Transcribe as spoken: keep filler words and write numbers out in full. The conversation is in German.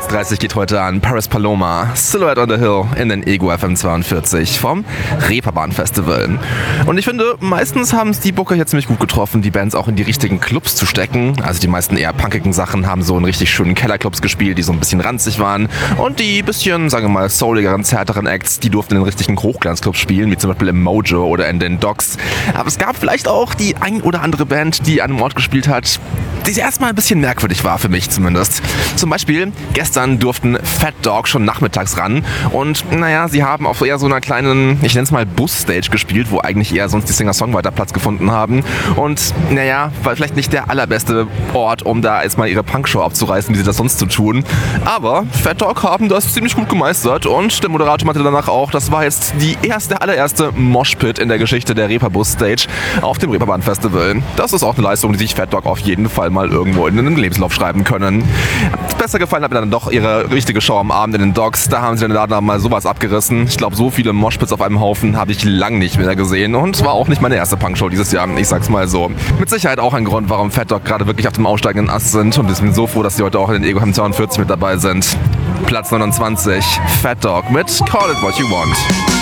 sechs Uhr dreißig geht heute an Paris Paloma, Silhouette on the Hill in den Ego F M zweiundvierzig vom Reeperbahn Festival. Und ich finde, meistens haben es die Booker hier ziemlich gut getroffen, die Bands auch in die richtigen Clubs zu stecken. Also die meisten eher punkigen Sachen haben so in richtig schönen Kellerclubs gespielt, die so ein bisschen ranzig waren. Und die bisschen, sagen wir mal, souligeren, zärteren Acts, die durften in den richtigen Hochglanzclubs spielen, wie zum Beispiel im Mojo oder in den Docks. Aber es gab vielleicht auch die ein oder andere Band, die an einem Ort gespielt hat, die erstmal ein bisschen merkwürdig war, für mich zumindest. Zum Beispiel, gestern durften Fat Dog schon nachmittags ran und naja, sie haben auf eher so einer kleinen, ich nenne es mal Busstage gespielt, wo eigentlich eher sonst die Singer-Songwriter Platz gefunden haben und naja, war vielleicht nicht der allerbeste Ort, um da erstmal ihre Punkshow abzureißen, wie sie das sonst so tun. Aber Fat Dog haben das ziemlich gut gemeistert und der Moderator meinte danach auch, das war jetzt die erste, allererste Moshpit in der Geschichte der Reeperbus-Stage auf dem Reeperbahn Festival. Das ist auch eine Leistung, die sich Fat Dog auf jeden Fall mal irgendwo in den Lebenslauf schreiben können. Besser gefallen hat mir dann doch ihre richtige Show am Abend in den Docks. Da haben sie dann da mal sowas abgerissen. Ich glaube, so viele Moshpits auf einem Haufen habe ich lang nicht mehr gesehen und war auch nicht meine erste Punkshow dieses Jahr. Ich sag's mal so. Mit Sicherheit auch ein Grund, warum Fat Dog gerade wirklich auf dem aufsteigenden Ast sind und ich bin so froh, dass sie heute auch in den Ego F M zweiundvierzig mit dabei sind. Platz neunundzwanzig, Fat Dog mit Call It What You Want.